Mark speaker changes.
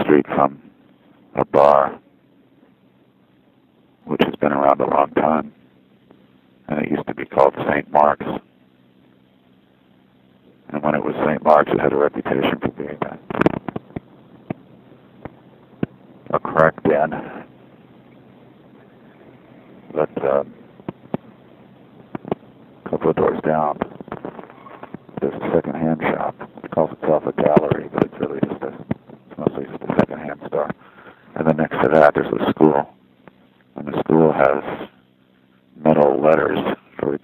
Speaker 1: street from a bar which has been around a long time, and it used to be called St. Mark's. And when it was St. Mark's, it had a reputation for being a crack den. But a couple of doors down, there's a second-hand shop. It calls itself a gallery, but it's really just it's mostly just a second-hand store. And then next to that, there's a